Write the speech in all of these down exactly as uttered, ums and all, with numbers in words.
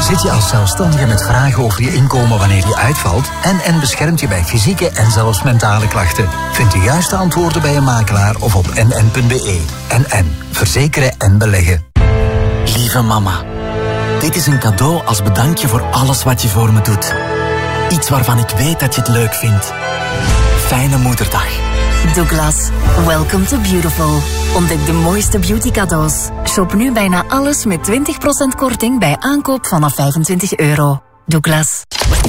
Zit je als zelfstandige met vragen over je inkomen wanneer je uitvalt? N N beschermt je bij fysieke en zelfs mentale klachten. Vind de juiste antwoorden bij een makelaar of op n n punt b e. N N. Verzekeren en beleggen. Lieve mama, dit is een cadeau als bedankje voor alles wat je voor me doet. Iets waarvan ik weet dat je het leuk vindt. Fijne moederdag. Douglas, welcome to beautiful. Ontdek de mooiste beauty cadeaus. Shop nu bijna alles met twintig procent korting bij aankoop vanaf vijfentwintig euro. Douglas.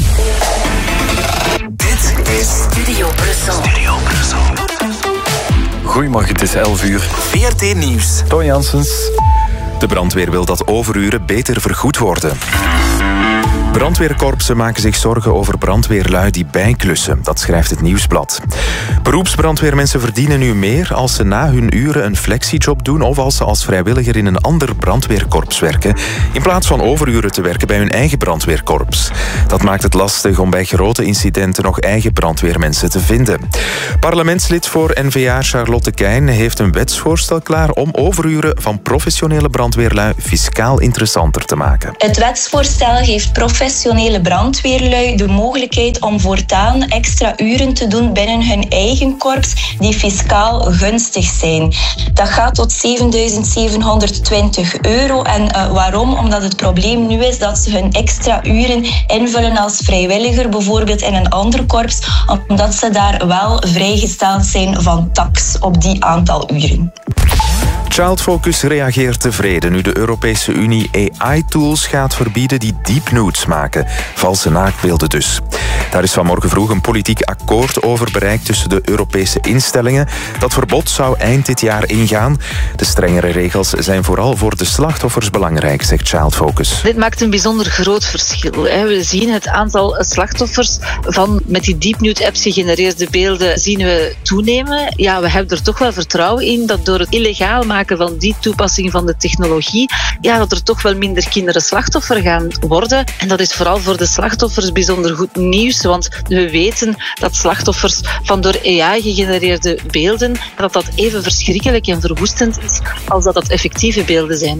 Dit is Studio Brussel. Studio Brussel. Goedemorgen, het is elf uur. V R T Nieuws. Toon Janssens. De brandweer wil dat overuren beter vergoed worden. Brandweerkorpsen maken zich zorgen over brandweerlui die bijklussen. Dat schrijft het Nieuwsblad. Beroepsbrandweermensen verdienen nu meer als ze na hun uren een flexiejob doen of als ze als vrijwilliger in een ander brandweerkorps werken, in plaats van overuren te werken bij hun eigen brandweerkorps. Dat maakt het lastig om bij grote incidenten nog eigen brandweermensen te vinden. Parlementslid voor N V A Charlotte Keijn heeft een wetsvoorstel klaar om overuren van professionele brandweerlui fiscaal interessanter te maken. Het wetsvoorstel geeft professionele brandweerlui de mogelijkheid om voortaan extra uren te doen binnen hun eigen korps die fiscaal gunstig zijn. Dat gaat tot zevenduizend zevenhonderdtwintig euro. En uh, waarom? Omdat het probleem nu is dat ze hun extra uren invullen als vrijwilliger, bijvoorbeeld in een ander korps, omdat ze daar wel vrijgesteld zijn van tax op die aantal uren. Child Focus reageert tevreden nu de Europese Unie A I-tools gaat verbieden die deep nudes maken. Valse naaktbeelden dus. Daar is vanmorgen vroeg een politiek akkoord over bereikt tussen de Europese instellingen. Dat verbod zou eind dit jaar ingaan. De strengere regels zijn vooral voor de slachtoffers belangrijk, zegt Child Focus. Dit maakt een bijzonder groot verschil. We zien het aantal slachtoffers van met die deep nude apps gegenereerde beelden zien we toenemen. Ja, we hebben er toch wel vertrouwen in dat door het illegaal maken van die toepassing van de technologie, ja, dat er toch wel minder kinderen slachtoffer gaan worden. En dat is vooral voor de slachtoffers bijzonder goed nieuws, want we weten dat slachtoffers van door A I gegenereerde beelden, dat dat even verschrikkelijk en verwoestend is als dat dat effectieve beelden zijn.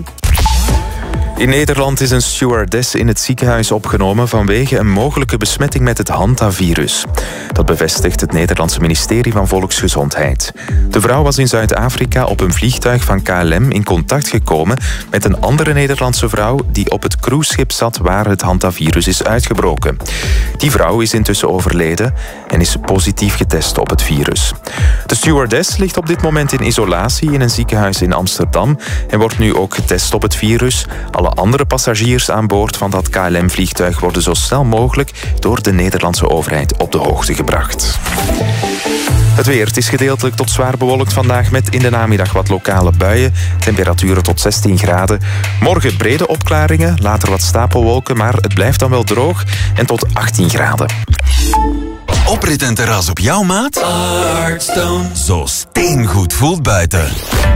In Nederland is een stewardess in het ziekenhuis opgenomen vanwege een mogelijke besmetting met het hantavirus. Dat bevestigt het Nederlandse ministerie van Volksgezondheid. De vrouw was in Zuid-Afrika op een vliegtuig van K L M in contact gekomen met een andere Nederlandse vrouw die op het cruiseschip zat waar het hantavirus is uitgebroken. Die vrouw is intussen overleden en is positief getest op het virus. De stewardess ligt op dit moment in isolatie in een ziekenhuis in Amsterdam en wordt nu ook getest op het virus. Alle andere passagiers aan boord van dat K L M-vliegtuig worden zo snel mogelijk door de Nederlandse overheid op de hoogte gebracht. Het weer. Het is gedeeltelijk tot zwaar bewolkt vandaag met in de namiddag wat lokale buien. Temperaturen tot zestien graden. Morgen brede opklaringen, later wat stapelwolken, maar het blijft dan wel droog en tot achttien graden. Oprit en terras op jouw maat? Artstone. Zo steengoed voelt buiten.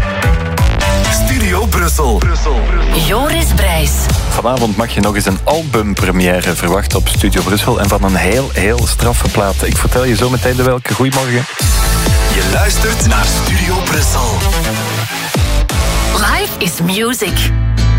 Studio Brussel. Brussel. Joris Brijs. Vanavond mag je nog eens een albumpremière verwachten op Studio Brussel en van een heel, heel straffe plaat. Ik vertel je zo meteen de welke. Goedemorgen. Je luistert naar Studio Brussel. Life is music.